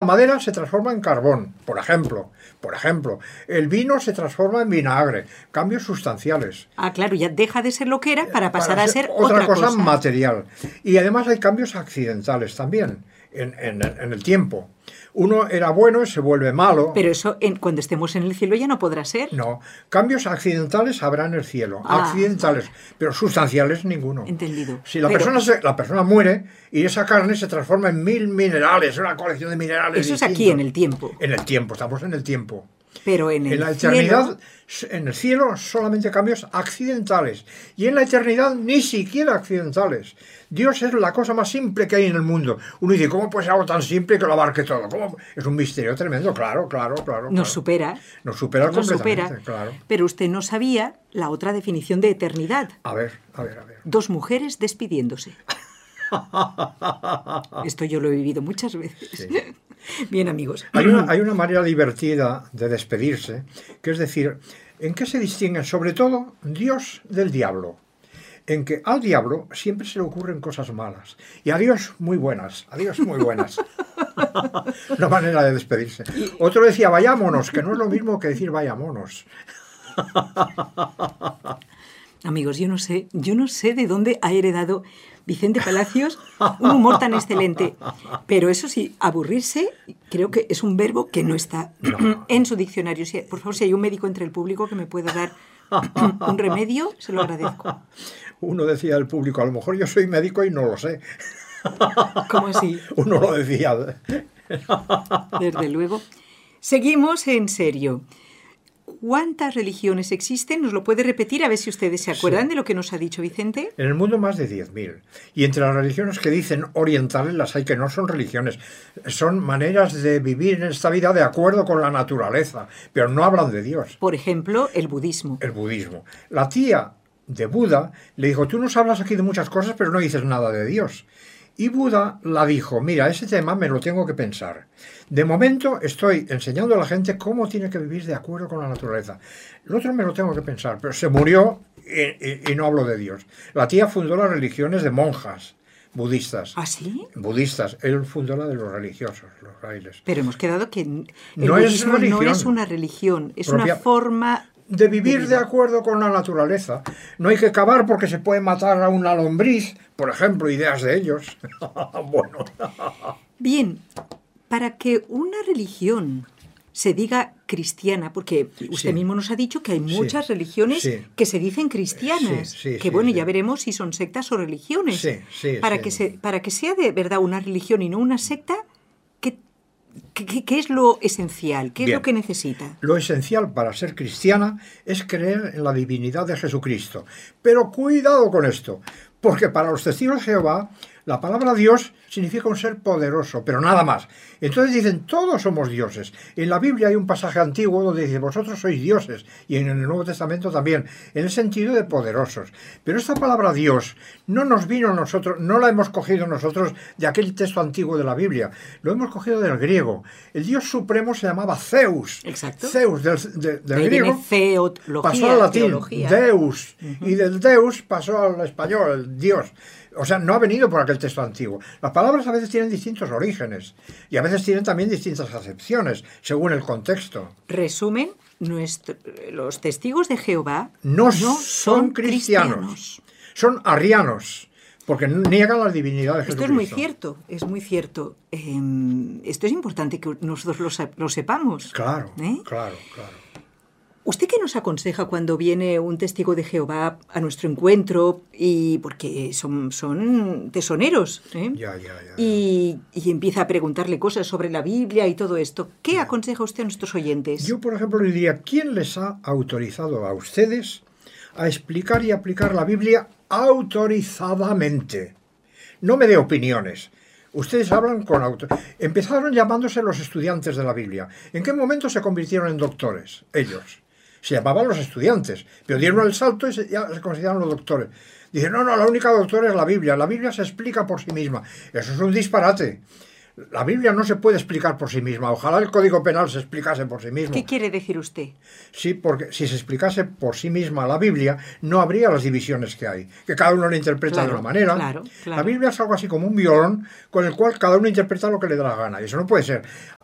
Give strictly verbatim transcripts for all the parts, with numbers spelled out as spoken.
madera se transforma en carbón, por ejemplo. Por ejemplo, el vino se transforma en vinagre. Cambios sustanciales. Ah, claro, ya deja de ser lo que era para pasar Para a ser otra, otra cosa, cosa. material. Y además hay cambios accidentales también en, en, en el tiempo. Uno era bueno y se vuelve malo. Pero eso, en, cuando estemos en el cielo, ya no podrá ser. No, cambios accidentales habrá en el cielo. Ah, accidentales, vale. Pero sustanciales ninguno. Entendido. Si la, pero, persona se, la persona muere y esa carne se transforma en mil minerales, una colección de minerales Eso es distintos. aquí, en el tiempo. En el tiempo, estamos en el tiempo. Pero en el En la cielo, eternidad, en el cielo, solamente cambios accidentales. Y en la eternidad, ni siquiera accidentales. Dios es la cosa más simple que hay en el mundo. Uno dice, ¿cómo puede ser algo tan simple que lo abarque todo? ¿Cómo? Es un misterio tremendo, claro, claro, claro. nos claro. supera. Nos supera Nos completamente, supera. claro. Pero usted no sabía la otra definición de eternidad. A ver, a ver, a ver. Dos mujeres despidiéndose. Esto yo lo he vivido muchas veces. Sí. Bien, amigos. Hay una, hay una manera divertida de despedirse, que es decir, ¿en qué se distinguen sobre todo Dios del diablo? En que al diablo siempre se le ocurren cosas malas y a Dios muy buenas, a Dios muy buenas. Una manera de despedirse. Otro decía vayámonos, que no es lo mismo que decir vayámonos. Amigos, yo no sé, yo no sé de dónde ha heredado Vicente Palacios un humor tan excelente. Pero eso sí, aburrirse creo que es un verbo que no está No. en su diccionario. Si, por favor, si hay un médico entre el público que me pueda dar un remedio, se lo agradezco. Uno decía al público, a lo mejor yo soy médico y no lo sé. ¿Cómo así? Uno lo decía. Desde luego. Seguimos en serio. ¿Cuántas religiones existen? ¿Nos lo puede repetir? A ver si ustedes se acuerdan Sí. de lo que nos ha dicho Vicente. En el mundo más de diez mil. Y entre las religiones que dicen orientales las hay que no son religiones. Son maneras de vivir en esta vida de acuerdo con la naturaleza. Pero no hablan de Dios. Por ejemplo, el budismo. El budismo. La tía de Buda le dijo, tú nos hablas aquí de muchas cosas, pero no dices nada de Dios. Y Buda la dijo, mira, ese tema me lo tengo que pensar. De momento estoy enseñando a la gente cómo tiene que vivir de acuerdo con la naturaleza. Lo otro me lo tengo que pensar, pero se murió y, y, y no hablo de Dios. La tía fundó las religiones de monjas budistas. ¿Ah, sí? Budistas. Él fundó la de los religiosos, los frailes. Pero hemos quedado que el No es budismo no religión. es una religión, es Propia- una forma De vivir de de vida. acuerdo con la naturaleza. No hay que cavar porque se puede matar a una lombriz, por ejemplo, ideas de ellos. Bueno. Bien, para que una religión se diga cristiana, porque usted Sí. mismo nos ha dicho que hay Sí. muchas religiones Sí. que se dicen cristianas, Sí, sí, que sí, bueno, sí. ya veremos si son sectas o religiones. Sí, sí, para, sí. Que se, para que sea de verdad una religión y no una secta, ¿qué, qué, qué es lo esencial? ¿Qué es Bien. lo que necesita? Lo esencial para ser cristiana es creer en la divinidad de Jesucristo. Pero cuidado con esto, porque para los testigos de Jehová la palabra Dios significa un ser poderoso, pero nada más. Entonces dicen, todos somos dioses. En la Biblia hay un pasaje antiguo donde dice, vosotros sois dioses, y en el Nuevo Testamento también, en el sentido de poderosos. Pero esta palabra Dios no nos vino a nosotros, no la hemos cogido nosotros de aquel texto antiguo de la Biblia, lo hemos cogido del griego. El Dios supremo se llamaba Zeus. Exacto. Zeus, del, de- del Ahí griego, viene teología, pasó al latín, teología. Deus, y del Deus pasó al español, el Dios. O sea, no ha venido por aquel texto antiguo. Las palabras a veces tienen distintos orígenes y a veces tienen también distintas acepciones, según el contexto. Resumen, nuestro- los testigos de Jehová No, son cristianos, son arrianos, porque niegan la divinidad de Jesucristo. Esto es muy cierto, es muy cierto. Eh, esto es importante que nosotros lo, sa- lo sepamos. Claro, ¿Eh? claro, claro. ¿Usted qué nos aconseja cuando viene un testigo de Jehová a nuestro encuentro? Y porque son, son tesoneros, ¿eh? Ya, ya, ya. Y, y empieza a preguntarle cosas sobre la Biblia y todo esto. ¿Qué aconseja usted a nuestros oyentes? Yo, por ejemplo, le diría, ¿quién les ha autorizado a ustedes a explicar y aplicar la Biblia autorizadamente? No me dé opiniones. Ustedes hablan con autor... Empezaron llamándose los estudiantes de la Biblia. ¿En qué momento se convirtieron en doctores? Ellos. Se llamaban los estudiantes, pero dieron el salto y se, ya se consideraron los doctores. Dicen, no, no, la única doctora es la Biblia. La Biblia se explica por sí misma. Eso es un disparate. La Biblia no se puede explicar por sí misma. Ojalá el Código Penal se explicase por sí mismo. ¿Qué quiere decir usted? Sí, porque si se explicase por sí misma la Biblia, no habría las divisiones que hay, que cada uno la interpreta Claro, de una manera. claro, claro. La Biblia es algo así como un violón con el cual cada uno interpreta lo que le da la gana, y eso no puede ser.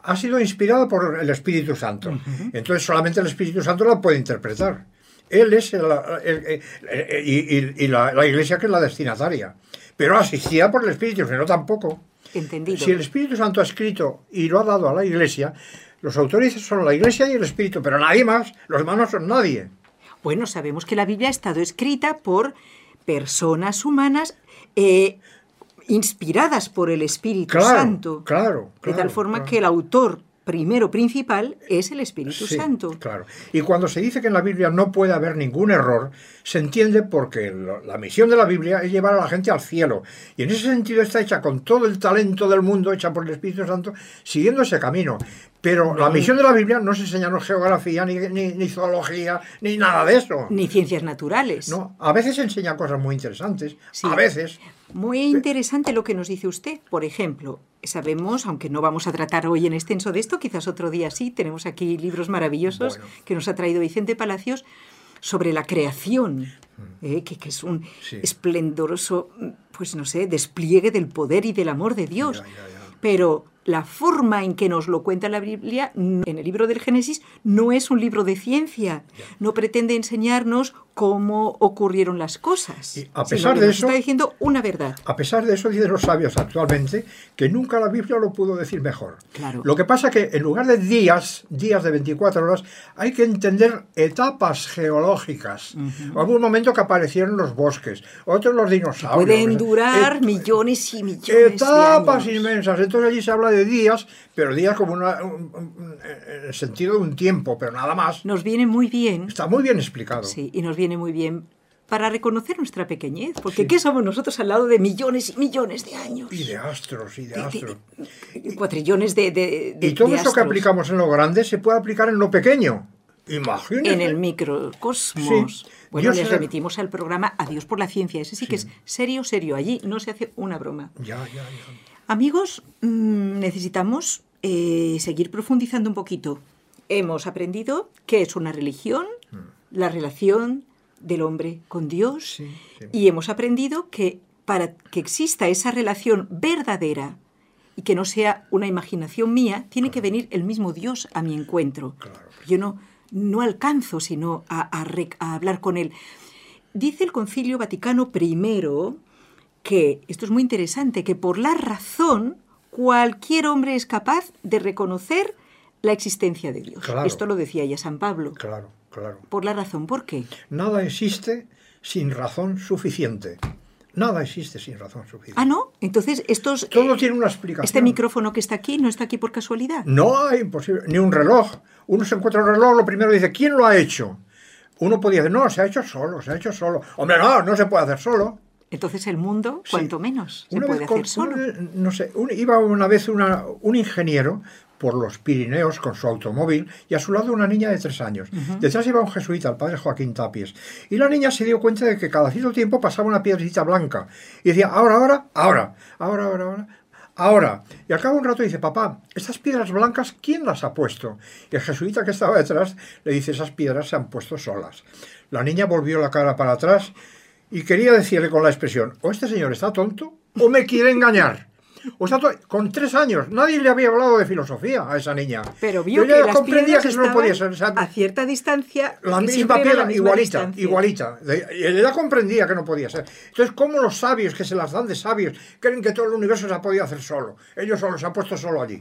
ha sido inspirada por el Espíritu Santo. Uh-huh. Entonces solamente el Espíritu Santo la puede interpretar. Él es el, el, el, el, y, y la, la Iglesia que es la destinataria. Pero asistida por el Espíritu, si no tampoco. Entendido. Si el Espíritu Santo ha escrito y lo ha dado a la Iglesia, los autores son la Iglesia y el Espíritu, pero nadie más, los demás no son nadie. Bueno, sabemos que la Biblia ha estado escrita por personas humanas eh, inspiradas por el Espíritu claro, Santo. Claro, claro. De tal forma claro. que el autor primero principal es el Espíritu sí, Santo. Claro. Y cuando se dice que en la Biblia no puede haber ningún error, se entiende porque lo, la misión de la Biblia es llevar a la gente al cielo. Y en ese sentido está hecha con todo el talento del mundo, hecha por el Espíritu Santo, siguiendo ese camino. Pero la misión de la Biblia no se enseña geografía, ni, ni, ni zoología, ni nada de eso. Ni ciencias naturales. No, a veces enseña cosas muy interesantes, sí. a veces. Muy interesante lo que nos dice usted. Por ejemplo, sabemos, aunque no vamos a tratar hoy en extenso de esto, quizás otro día sí, tenemos aquí libros maravillosos bueno. que nos ha traído Vicente Palacios sobre la creación, eh, que, que es un sí. esplendoroso, pues no sé, despliegue del poder y del amor de Dios. Ya, ya, ya. Pero la forma en que nos lo cuenta la Biblia, en el libro del Génesis, no es un libro de ciencia. No pretende enseñarnos cómo ocurrieron las cosas. Y a pesar sino que de nos eso, está diciendo una verdad. A pesar de eso, dicen los sabios actualmente que nunca la Biblia lo pudo decir mejor. Claro. Lo que pasa es que en lugar de días, días de veinticuatro horas, hay que entender etapas geológicas. Uh-huh. Hubo un momento que aparecieron los bosques, otros los dinosaurios. Pueden durar Et millones y millones etapas de años. inmensas. Entonces allí se habla de días, pero días como una, un, un, en el sentido de un tiempo, pero nada más. Nos viene muy bien. Está muy bien explicado. Sí, y nos viene muy bien para reconocer nuestra pequeñez, porque sí. ¿qué somos nosotros al lado de millones y millones de años? Y de astros, y de, de astros. De, de, cuatrillones de, de, de Y todo de eso que aplicamos en lo grande se puede aplicar en lo pequeño. Imagínense. En el microcosmos. Sí. Bueno, Dios les se... remitimos al programa Adiós por la Ciencia. Ese sí, sí que es serio, serio. Allí no se hace una broma. Ya, ya, ya. Amigos, mmm, necesitamos eh, seguir profundizando un poquito. Hemos aprendido qué es una religión, mm. la relación del hombre con Dios, sí, sí. y hemos aprendido que para que exista esa relación verdadera y que no sea una imaginación mía, tiene claro. que venir el mismo Dios a mi encuentro. Claro. Yo no, no alcanzo sino a, a, a hablar con Él. Dice el Concilio Vaticano primero que, esto es muy interesante, que por la razón cualquier hombre es capaz de reconocer la existencia de Dios. Claro. Esto lo decía ya San Pablo. Claro. Claro. Por la razón, ¿por qué? Nada existe sin razón suficiente. Nada existe sin razón suficiente. Ah, ¿no? Entonces, estos... Todo eh, tiene una explicación. ¿Este micrófono que está aquí no está aquí por casualidad? No hay imposible. Ni un reloj. Uno se encuentra un reloj, lo primero dice, ¿quién lo ha hecho? Uno podía decir, no, se ha hecho solo, se ha hecho solo. Hombre, no, no se puede hacer solo. Entonces el mundo, sí. cuanto menos, se una puede vez hacer con, solo. Una, no sé, un, iba una vez una, un ingeniero por los Pirineos con su automóvil y a su lado una niña de tres años. Uh-huh. Detrás iba un jesuita, el padre Joaquín Tapies. Y la niña se dio cuenta de que cada cierto tiempo pasaba una piedrecita blanca. Y decía, ahora, ahora, ahora, ahora, ahora, ahora, ahora. Y al cabo de un rato dice, papá, estas piedras blancas, ¿quién las ha puesto? Y el jesuita que estaba detrás le dice, esas piedras se han puesto solas. La niña volvió la cara para atrás y quería decirle con la expresión, o este señor está tonto o me quiere engañar. O sea, con tres años, nadie le había hablado de filosofía a esa niña. Pero vio Yo ya que las comprendía que eso no podía ser. O sea, a cierta distancia. La misma piedra, la igualita, distancia. igualita. Y ella comprendía que no podía ser. Entonces, ¿cómo los sabios, que se las dan de sabios, creen que todo el universo se ha podido hacer solo? Ellos solo se han puesto solo allí.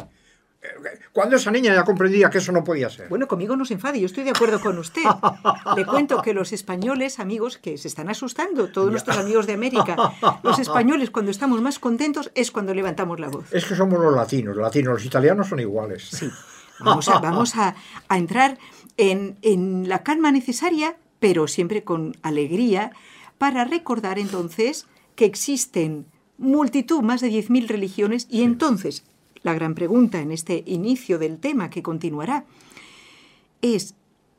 Cuando esa niña ya comprendía que eso no podía ser. Bueno, conmigo no se enfade, yo estoy de acuerdo con usted. Le cuento que los españoles, amigos, que se están asustando, todos ya. nuestros amigos de América, los españoles cuando estamos más contentos es cuando levantamos la voz. Es que somos los latinos, los latinos, los italianos son iguales. Sí, vamos a, vamos a, a entrar en, en la calma necesaria, pero siempre con alegría, para recordar entonces que existen multitud, más de diez mil religiones, y sí. entonces... La gran pregunta en este inicio del tema que continuará es,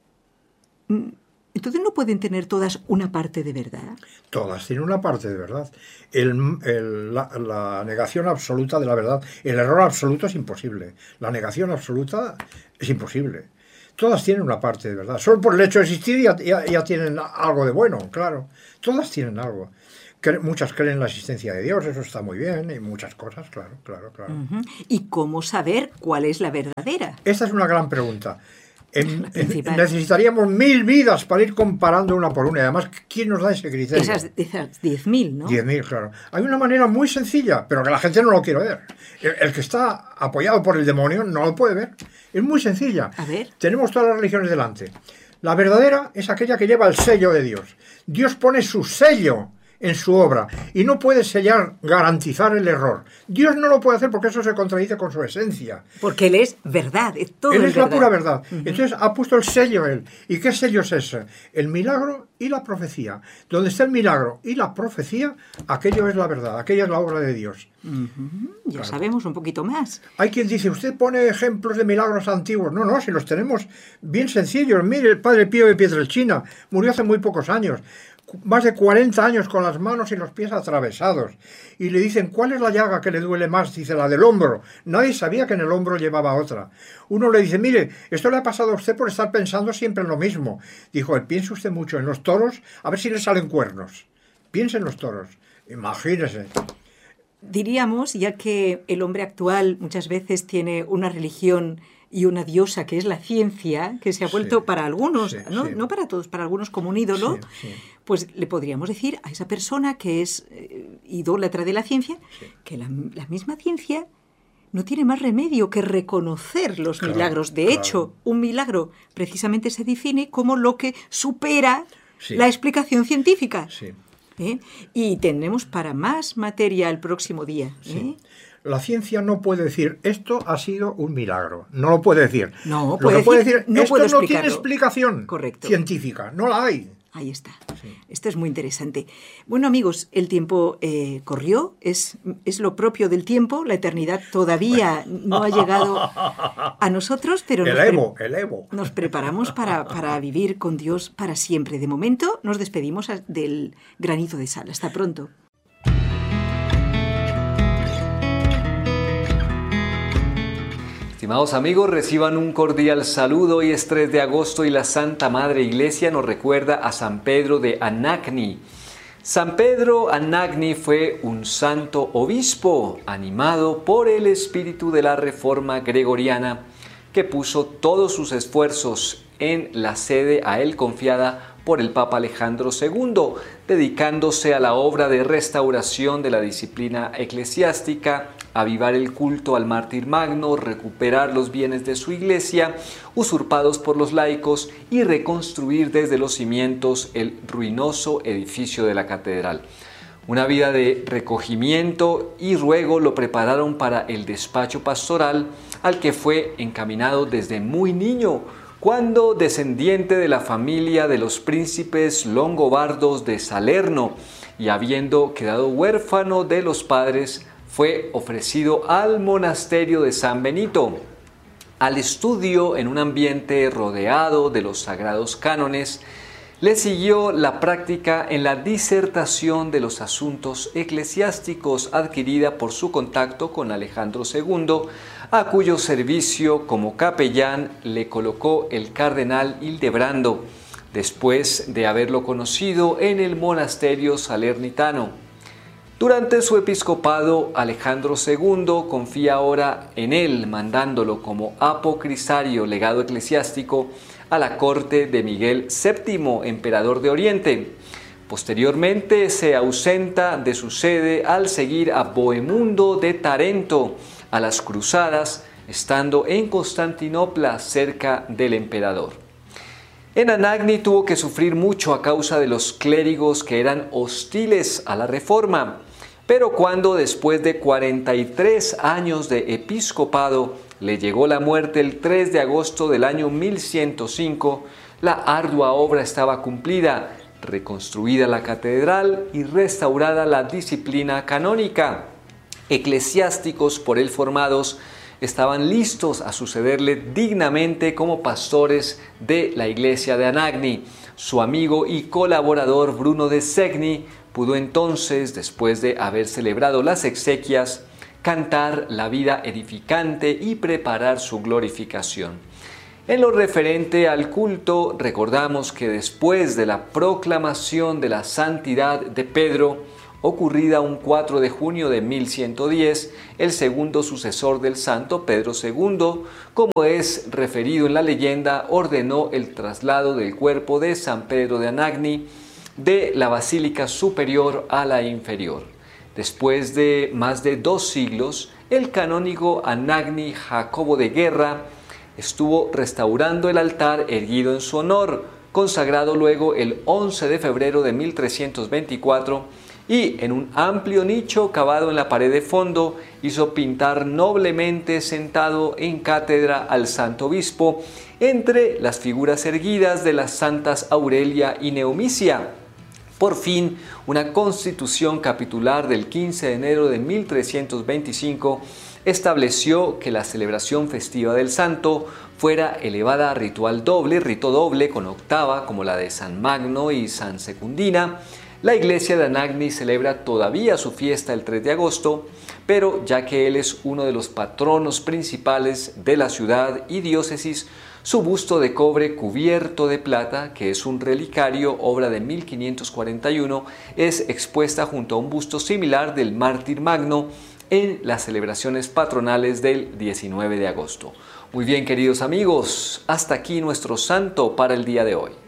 ¿entonces no pueden tener todas una parte de verdad? Todas tienen una parte de verdad. El, el, la, la negación absoluta de la verdad, el error absoluto es imposible. La negación absoluta es imposible. Todas tienen una parte de verdad. Solo por el hecho de existir ya, ya, ya tienen algo de bueno, claro. Todas tienen algo. cre- muchas creen en la existencia de Dios, eso está muy bien, y muchas cosas, claro, claro, claro. Uh-huh. ¿Y cómo saber cuál es la verdadera? Esta es una gran pregunta. En, en, La necesitaríamos mil vidas para ir comparando una por una. Y además, ¿quién nos da ese criterio? Esas, esas diez mil, ¿no? Diez mil, claro. Hay una manera muy sencilla, pero que la gente no lo quiere ver. El, el que está apoyado por el demonio no lo puede ver. Es muy sencilla. A ver. Tenemos todas las religiones delante. La verdadera es aquella que lleva el sello de Dios. Dios pone su sello en su obra y no puede sellar, garantizar el error. Dios no lo puede hacer porque eso se contradice con su esencia. Porque Él es verdad, es todo. Él es es la verdad. pura verdad. Uh-huh. Entonces ha puesto el sello Él. ¿Y qué sello es ese? El milagro y la profecía. Donde está el milagro y la profecía, aquello es la verdad, aquella es la obra de Dios. Uh-huh. Ya Claro. sabemos un poquito más. Hay quien dice, usted pone ejemplos de milagros antiguos. No, no, si los tenemos bien sencillos. Mire, el padre Pío de Pietrelcina murió hace muy pocos años. Más de cuarenta años con las manos y los pies atravesados. Y le dicen, ¿cuál es la llaga que le duele más? Dice, la del hombro. Nadie sabía que en el hombro llevaba otra. Uno le dice, mire, esto le ha pasado a usted por estar pensando siempre en lo mismo. Dijo, piense usted mucho en los toros, a ver si le salen cuernos. Piense en los toros. Imagínese. Diríamos, ya que el hombre actual muchas veces tiene una religión y una diosa que es la ciencia, que se ha vuelto Sí, para algunos, sí, ¿no? sí. no para todos, para algunos como un ídolo, Sí, sí. pues le podríamos decir a esa persona que es eh, idólatra de la ciencia, Sí. que la, la misma ciencia no tiene más remedio que reconocer los Claro, milagros. De claro. hecho, un milagro precisamente se define como lo que supera Sí. la explicación científica. Sí. ¿Eh? Y tenemos para más materia el próximo día. ¿eh? Sí. La ciencia no puede decir, esto ha sido un milagro. No lo puede decir. No, lo puede que puede decir, decir, no esto puedo no tiene explicarlo. explicación Correcto. científica. No la hay. Ahí está. Sí. Esto es muy interesante. Bueno, amigos, el tiempo eh, corrió, es, es lo propio del tiempo, la eternidad todavía no ha llegado a nosotros, pero El nos, pre- Evo, el Evo. nos preparamos para, para vivir con Dios para siempre. De momento nos despedimos a- del granito de sal. Hasta pronto. Estimados amigos, reciban un cordial saludo. Hoy es tres de agosto y la Santa Madre Iglesia nos recuerda a San Pedro de Anagni. San Pedro Anagni fue un santo obispo animado por el espíritu de la Reforma Gregoriana que puso todos sus esfuerzos en la sede a él confiada por el Papa Alejandro segundo, dedicándose a la obra de restauración de la disciplina eclesiástica, avivar el culto al mártir magno, recuperar los bienes de su iglesia, usurpados por los laicos, y reconstruir desde los cimientos el ruinoso edificio de la catedral. Una vida de recogimiento y ruego lo prepararon para el despacho pastoral al que fue encaminado desde muy niño, cuando descendiente de la familia de los príncipes longobardos de Salerno y habiendo quedado huérfano de los padres, fue ofrecido al monasterio de San Benito, al estudio en un ambiente rodeado de los sagrados cánones. Le siguió la práctica en la disertación de los asuntos eclesiásticos adquirida por su contacto con Alejandro segundo, a cuyo servicio como capellán le colocó el cardenal Hildebrando, después de haberlo conocido en el monasterio salernitano. Durante su episcopado, Alejandro segundo confía ahora en él, mandándolo como apocrisario legado eclesiástico a la corte de Miguel séptimo, emperador de Oriente. Posteriormente se ausenta de su sede al seguir a Bohemundo de Tarento a las cruzadas, estando en Constantinopla cerca del emperador. En Anagni tuvo que sufrir mucho a causa de los clérigos que eran hostiles a la reforma, pero cuando después de cuarenta y tres años de episcopado le llegó la muerte el tres de agosto del año mil ciento cinco, la ardua obra estaba cumplida, reconstruida la catedral y restaurada la disciplina canónica. Eclesiásticos por él formados estaban listos a sucederle dignamente como pastores de la iglesia de Anagni. Su amigo y colaborador Bruno de Segni pudo entonces, después de haber celebrado las exequias, cantar la vida edificante y preparar su glorificación. En lo referente al culto, recordamos que después de la proclamación de la santidad de Pedro, ocurrida un cuatro de junio de mil ciento diez, el segundo sucesor del santo, Pedro segundo, como es referido en la leyenda, ordenó el traslado del cuerpo de San Pedro de Anagni de la basílica superior a la inferior. Después de más de dos siglos, el canónigo Anagni Jacobo de Guerra estuvo restaurando el altar erguido en su honor, consagrado luego el once de febrero de mil trescientos veinticuatro, y en un amplio nicho cavado en la pared de fondo hizo pintar noblemente sentado en cátedra al santo obispo entre las figuras erguidas de las santas Aurelia y Neomicia. Por fin, una constitución capitular del quince de enero de mil trescientos veinticinco estableció que la celebración festiva del santo fuera elevada a ritual doble, rito doble con octava como la de San Magno y San Secundina. La iglesia de Anagni celebra todavía su fiesta el tres de agosto, pero ya que él es uno de los patronos principales de la ciudad y diócesis, su busto de cobre cubierto de plata, que es un relicario, obra de mil quinientos cuarenta y uno, es expuesta junto a un busto similar del mártir Magno en las celebraciones patronales del diecinueve de agosto. Muy bien, queridos amigos, hasta aquí nuestro santo para el día de hoy.